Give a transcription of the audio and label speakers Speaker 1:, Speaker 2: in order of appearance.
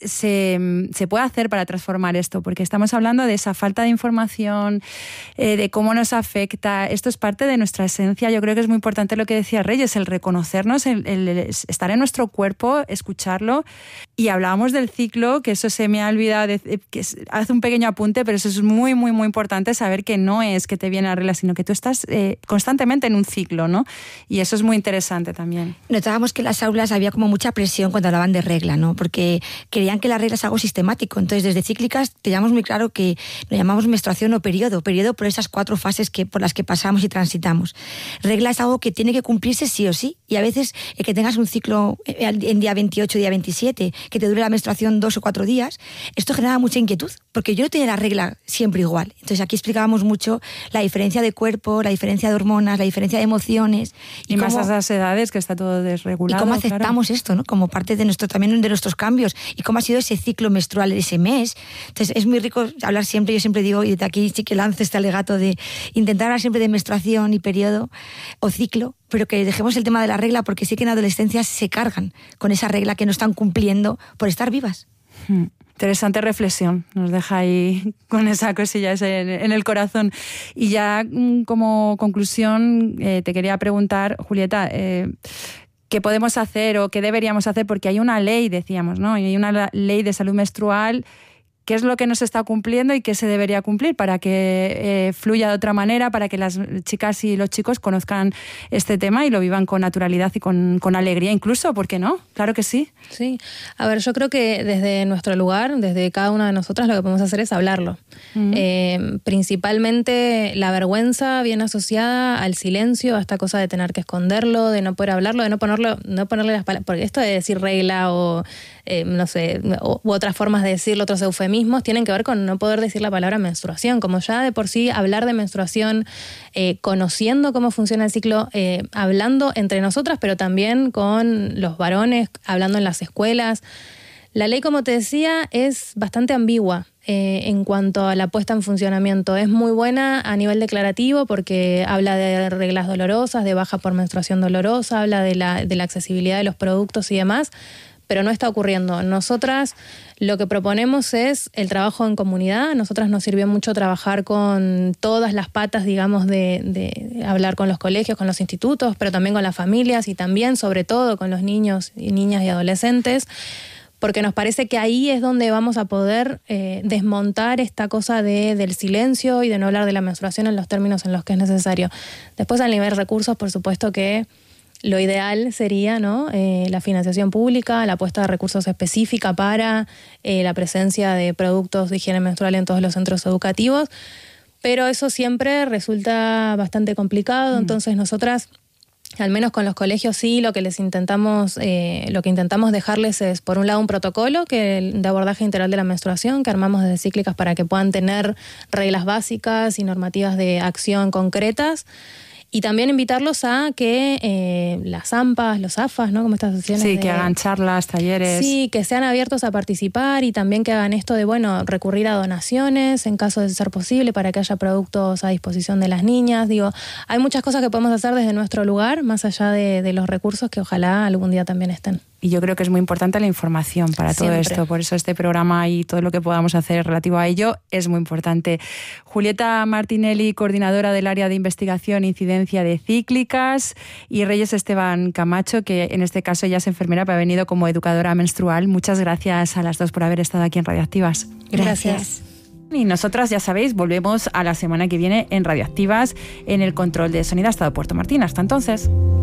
Speaker 1: se puede hacer para transformar esto? Porque estamos hablando de esa falta de información, de cómo nos afecta. Esto es parte de nuestra esencia. Yo creo que es muy importante lo que decía Reyes, el reconocernos, el estar en nuestro cuerpo, escucharlo. Y hablábamos del ciclo, que eso se me ha olvidado, hace un pequeño apunte, pero eso es muy, muy, muy importante, saber que no es que te viene la regla, sino que tú estás constantemente en un ciclo, ¿no? Y eso es muy interesante también.
Speaker 2: Notábamos que en las aulas había como mucha presión cuando hablaban de regla, ¿no? Porque querían que la regla es algo sistemático. Entonces, desde Cíclicas teníamos muy claro que lo llamamos menstruación o periodo por esas 4 fases por las que pasamos y transitamos. Regla es algo que tiene que cumplirse sí o sí, y a veces que tengas un ciclo en día 28, día 27, que te dure la menstruación 2 o 4 días, esto genera mucha inquietud, porque yo no tenía la regla siempre igual. Entonces aquí explicábamos mucho la diferencia de cuerpo, la diferencia de hormonas, la diferencia de emociones.
Speaker 1: Y más a esas edades que está todo desregulado.
Speaker 2: Y cómo aceptamos esto, ¿no? Como parte de también de nuestros cambios, y cómo ha sido ese ciclo menstrual ese mes. Entonces es muy rico hablar siempre, yo siempre digo, y desde aquí sí que lanzo este alegato de intentar hablar siempre de menstruación y periodo o ciclo, pero que dejemos el tema de la regla, porque sí que en adolescencia se cargan con esa regla que no están cumpliendo por estar vivas.
Speaker 1: Interesante reflexión, nos deja ahí con esa cosilla en el corazón. Y ya como conclusión te quería preguntar, Julieta, ¿qué podemos hacer o qué deberíamos hacer? Porque hay una ley, decíamos, ¿no? Hay una ley de salud menstrual. ¿Qué es lo que no se está cumpliendo y qué se debería cumplir para que fluya de otra manera, para que las chicas y los chicos conozcan este tema y lo vivan con naturalidad y con alegría incluso? ¿Por qué no? Claro que sí.
Speaker 3: Sí. A ver, yo creo que desde nuestro lugar, desde cada una de nosotras, lo que podemos hacer es hablarlo. Principalmente la vergüenza viene asociada al silencio, a esta cosa de tener que esconderlo, de no poder hablarlo, de no ponerle las palabras. Porque esto de decir regla o no sé, u otras formas de decirlo, otros eufemismos, tienen que ver con no poder decir la palabra menstruación. Como ya de por sí hablar de menstruación, conociendo cómo funciona el ciclo, hablando entre nosotras, pero también con los varones, hablando en las escuelas. La ley, como te decía, es bastante ambigua en cuanto a la puesta en funcionamiento. Es muy buena a nivel declarativo porque habla de reglas dolorosas, de baja por menstruación dolorosa, habla de la accesibilidad de los productos y demás, pero no está ocurriendo. Nosotras lo que proponemos es el trabajo en comunidad. A nosotras nos sirvió mucho trabajar con todas las patas, digamos, de hablar con los colegios, con los institutos, pero también con las familias y también, sobre todo, con los niños y niñas y adolescentes, porque nos parece que ahí es donde vamos a poder desmontar esta cosa del silencio y de no hablar de la menstruación en los términos en los que es necesario. Después, al nivel de recursos, por supuesto que lo ideal sería, ¿no?, la financiación pública, la apuesta de recursos específica para la presencia de productos de higiene menstrual en todos los centros educativos, pero eso siempre resulta bastante complicado. Entonces nosotras, al menos con los colegios, sí, lo que intentamos dejarles es, por un lado, un protocolo de abordaje integral de la menstruación que armamos desde Cíclicas para que puedan tener reglas básicas y normativas de acción concretas. Y también invitarlos a que las AMPAs, los AFAS, ¿no?, como estas asociaciones.
Speaker 1: Sí, que hagan charlas, talleres.
Speaker 3: Sí, que sean abiertos a participar y también que hagan esto de, recurrir a donaciones en caso de ser posible para que haya productos a disposición de las niñas. Digo, hay muchas cosas que podemos hacer desde nuestro lugar, más allá de los recursos que ojalá algún día también estén.
Speaker 1: Y yo creo que es muy importante la información para todo esto. Por eso este programa y todo lo que podamos hacer relativo a ello es muy importante. Julieta Martinelli, coordinadora del área de investigación e incidencia de Cíclicas, y Reyes Esteban Camacho, que en este caso ella es enfermera, pero ha venido como educadora menstrual. Muchas gracias a las dos por haber estado aquí en Radioactivas.
Speaker 2: Gracias.
Speaker 1: Y nosotras, ya sabéis, volvemos a la semana que viene en Radioactivas, en el control de sonido. Ha estado Puerto Martín. Hasta entonces.